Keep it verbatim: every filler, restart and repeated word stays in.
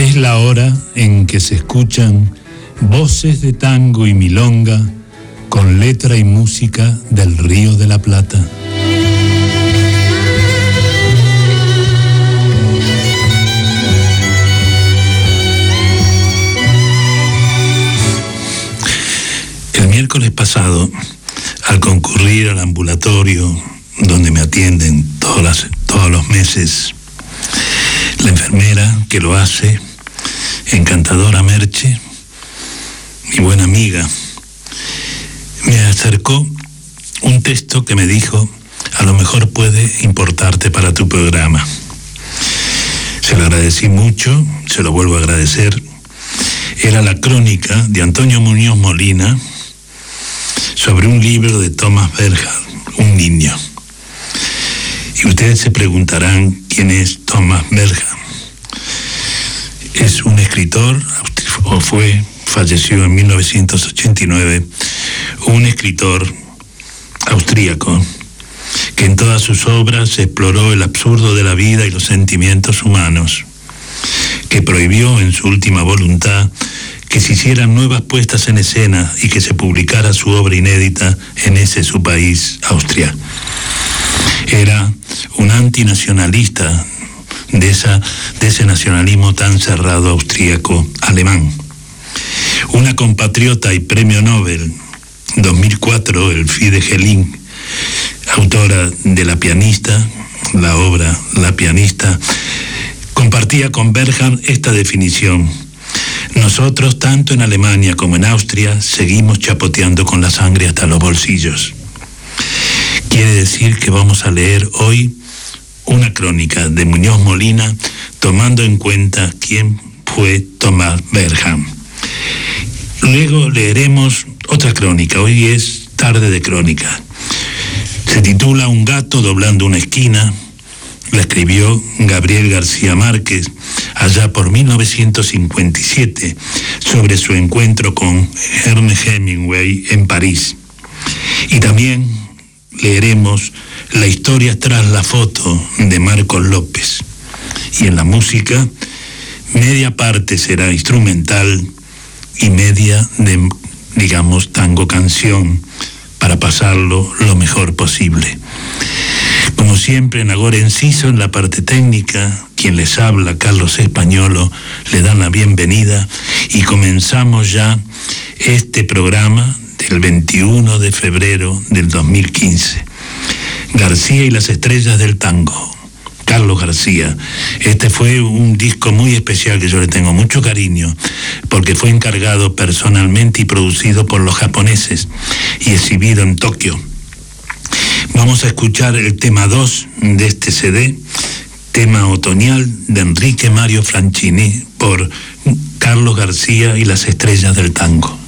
Es la hora en que se escuchan voces de tango y milonga con letra y música del Río de la Plata. El miércoles pasado, al concurrir al ambulatorio donde me atienden todas las, todos los meses, la enfermera que lo hace, encantadora Merche, mi buena amiga, me acercó un texto que me dijo: a lo mejor puede importarte para tu programa. Se lo agradecí mucho, se lo vuelvo a agradecer. Era la crónica de Antonio Muñoz Molina sobre un libro de Thomas Bernhard, Un niño. Y ustedes se preguntarán quién es Thomas Bernhard. Es un escritor, o fue, falleció en mil novecientos ochenta y nueve, un escritor austríaco que en todas sus obras exploró el absurdo de la vida y los sentimientos humanos, que prohibió en su última voluntad que se hicieran nuevas puestas en escena y que se publicara su obra inédita en ese su país, Austria. Era un antinacionalista de, esa, de ese nacionalismo tan cerrado austríaco alemán. Una compatriota y premio Nobel dos mil cuatro, Elfriede Helling, autora de La pianista, la obra La pianista, compartía con Bernhard esta definición: nosotros, tanto en Alemania como en Austria, seguimos chapoteando con la sangre hasta los bolsillos. Quiere decir que vamos a leer hoy una crónica de Muñoz Molina, tomando en cuenta quién fue Thomas Bernhard. Luego leeremos otra crónica. Hoy es tarde de crónica. Se titula Un gato doblando una esquina. La escribió Gabriel García Márquez allá por mil novecientos cincuenta y siete, sobre su encuentro con Ernest Hemingway en París. Y también leeremos La historia tras la foto de Marcos López. Y en la música, media parte será instrumental y media de, digamos, tango canción, para pasarlo lo mejor posible. Como siempre, en Agora Enciso, en la parte técnica, quien les habla, Carlos Españolo, le dan la bienvenida y comenzamos ya este programa del veintiuno de febrero del dos mil quince. García y las estrellas del tango. Carlos García. Este fue un disco muy especial que yo le tengo mucho cariño, porque fue encargado personalmente y producido por los japoneses y exhibido en Tokio. Vamos a escuchar el tema dos de este C D, tema otoñal de Enrique Mario Franchini, por Carlos García y las estrellas del tango.